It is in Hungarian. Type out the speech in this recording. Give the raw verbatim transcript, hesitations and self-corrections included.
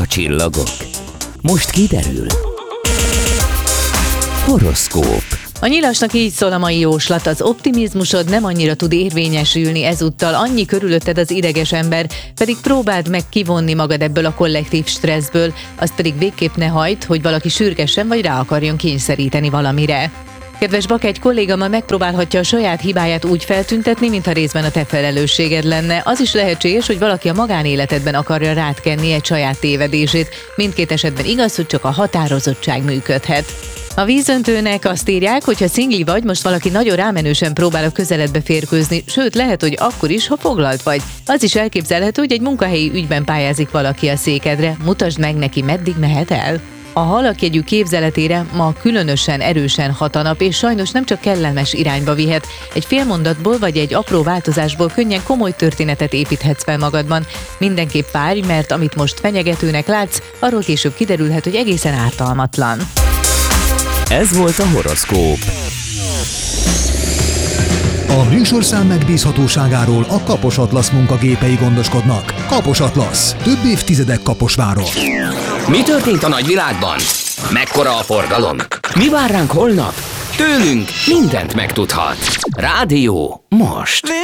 csillagok? Most kiderül. Horoszkóp. A nyilasnak így szól a mai jóslat: az optimizmusod nem annyira tud érvényesülni ezúttal, annyi körülötted az ideges ember, pedig próbáld meg kivonni magad ebből a kollektív stresszből, azt pedig végképp ne hagyd, hogy valaki sürgessen vagy rá akarjon kényszeríteni valamire. Kedves Bak, egy kolléga megpróbálhatja a saját hibáját úgy feltüntetni, mintha részben a te felelősséged lenne. Az is lehetséges, hogy valaki a magánéletedben akarja rád kenni egy saját tévedését. Mindkét esetben igaz, hogy csak a határozottság működhet. A vízöntőnek azt írják, hogy ha szingli vagy, most valaki nagyon rámenősen próbál a közeledbe férkőzni, sőt lehet, hogy akkor is, ha foglalt vagy. Az is elképzelhető, hogy egy munkahelyi ügyben pályázik valaki a székedre. Mutasd meg neki, meddig mehet el. A halakjegyű képzeletére ma különösen erősen hat a nap, és sajnos nem csak kellemes irányba vihet. Egy fél mondatból vagy egy apró változásból könnyen komoly történetet építhetsz fel magadban. Mindenképp várj, mert amit most fenyegetőnek látsz, arról később kiderülhet, hogy egészen ártalmatlan. Ez volt a horoszkóp. A műsorszám megbízhatóságáról a Kapos Atlasz munkagépei gondoskodnak. Kapos Atlasz. Több évtizedek Kaposváron. Mi történt a nagyvilágban? Mekkora a forgalom? Mi vár ránk holnap? Tőlünk mindent megtudhat. Rádió most.